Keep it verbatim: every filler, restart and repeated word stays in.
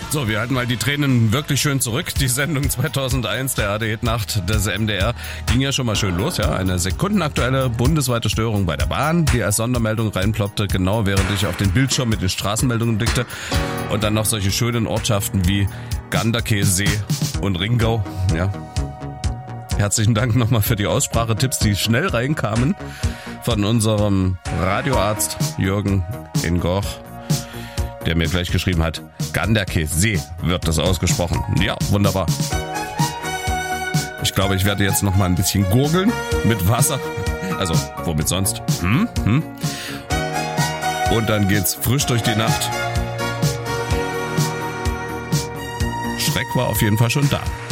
So, wir halten mal die Tränen wirklich schön zurück. Die Sendung zweitausendeins der A R D-Hit-Nacht des M D R ging ja schon mal schön los, ja. Eine sekundenaktuelle bundesweite Störung bei der Bahn, die als Sondermeldung reinploppte, genau während ich auf den Bildschirm mit den Straßenmeldungen blickte. Und dann noch solche schönen Ortschaften wie Ganderkesee und Ringau, ja. Herzlichen Dank nochmal für die Aussprachetipps, die schnell reinkamen von unserem Radioarzt Jürgen in Goch, der mir gleich geschrieben hat, Ganderkesee wird das ausgesprochen. Ja, wunderbar. Ich glaube, ich werde jetzt noch mal ein bisschen gurgeln mit Wasser. Also, womit sonst? Hm? Hm? Und dann geht's frisch durch die Nacht. Schreck war auf jeden Fall schon da.